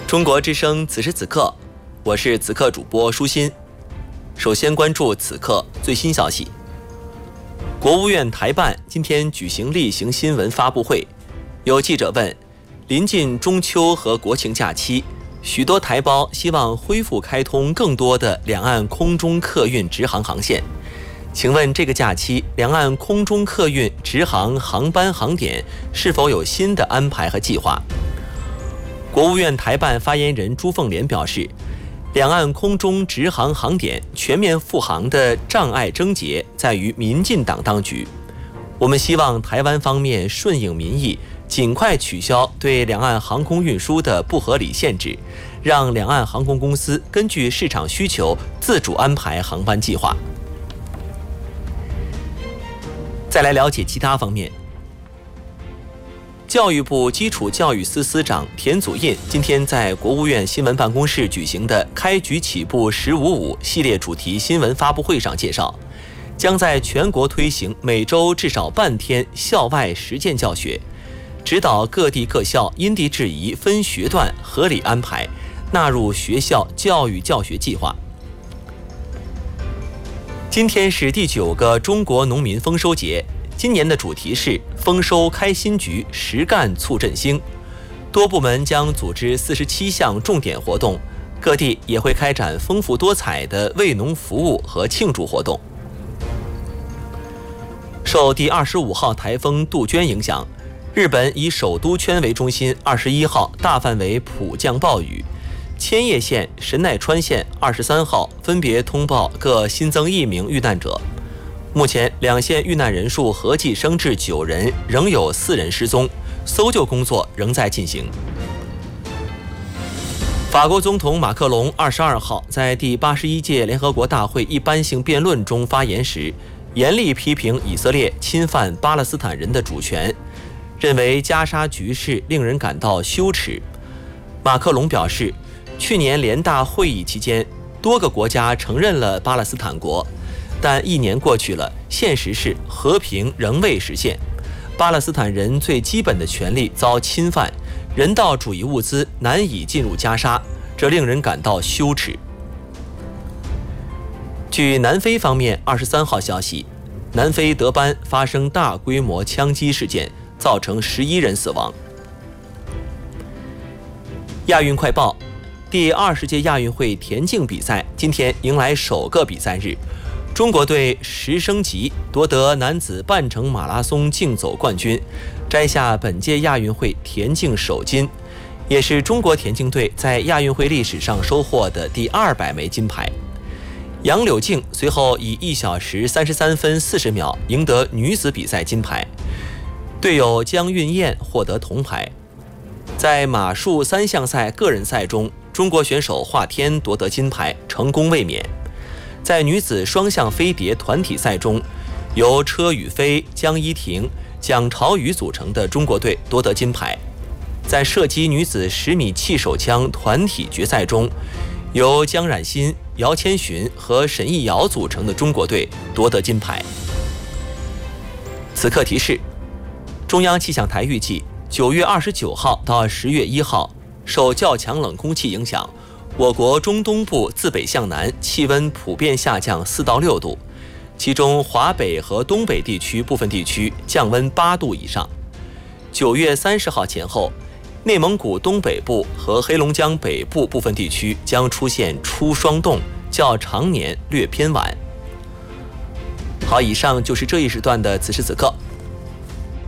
中国之声此时此刻，我是此刻主播舒心。首先关注此刻最新消息。国务院台办今天举行例行新闻发布会，有记者问，临近中秋和国庆假期，许多台胞希望恢复开通更多的两岸空中客运直航航线。请问这个假期两岸空中客运直航航班航点是否有新的安排和计划？国务院台办发言人朱凤莲表示，两岸空中直航航点全面复航的障碍症结在于民进党当局。我们希望台湾方面顺应民意，尽快取消对两岸航空运输的不合理限制，让两岸航空公司根据市场需求自主安排航班计划。再来了解其他方面。教育部基础教育司司长田祖印今天在国务院新闻办公室举行的开局起步“1055”系列主题新闻发布会上介绍，将在全国推行每周至少半天校外实践教学，指导各地各校因地制宜分学段合理安排，纳入学校教育教学计划。今天是第9个中国农民丰收节，今年的主题是丰收开新局，实干促振兴。多部门将组织47项重点活动，各地也会开展丰富多彩的为农服务和庆祝活动。受第25号台风杜鹃影响，日本以首都圈为中心21号大范围普降暴雨，千叶县、神奈川县23号分别通报各新增1名遇难者。目前两县遇难人数合计升至9人，仍有4人失踪，搜救工作仍在进行。法国总统马克龙22号在第81届联合国大会一般性辩论中发言时，严厉批评以色列侵犯巴勒斯坦人的主权，认为加沙局势令人感到羞耻。马克龙表示，去年联大会议期间，多个国家承认了巴勒斯坦国，但1年过去了，现实是和平仍未实现，巴勒斯坦人最基本的权利遭侵犯，人道主义物资难以进入加沙，这令人感到羞耻。据南非方面23号消息，南非德班发生大规模枪击事件，造成11人死亡。亚运快报，第20届亚运会田径比赛今天迎来首个比赛日，中国队10升级夺得男子半程马拉松竞走冠军，摘下本届亚运会田径首金，也是中国田径队在亚运会历史上收获的第200枚金牌。杨柳静随后以1小时33分40秒赢得女子比赛金牌，队友江韵燕获得铜牌。在马术3项赛个人赛中，中国选手华天夺得金牌，成功卫冕。在女子双项飞碟团体赛中，由车宇飞、江一婷、蒋朝宇组成的中国队夺得金牌。在射击女子10米气手枪团体决赛中，由江冉馨、姚千寻和沈艺瑶组成的中国队夺得金牌。此刻提示，中央气象台预计9月29号到10月1号，受较强冷空气影响，我国中东部自北向南气温普遍下降4到6度，其中华北和东北地区部分地区降温8度以上。9月30号前后，内蒙古东北部和黑龙江北部部分地区将出现初霜冻，较常年略偏晚。好，以上就是这一时段的此时此刻。